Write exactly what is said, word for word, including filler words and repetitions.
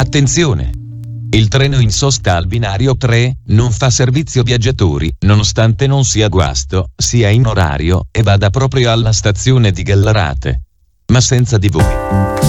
Attenzione! Il treno in sosta al binario tre non fa servizio viaggiatori, nonostante non sia guasto, sia in orario e vada proprio alla stazione di Gallarate. Ma senza di voi.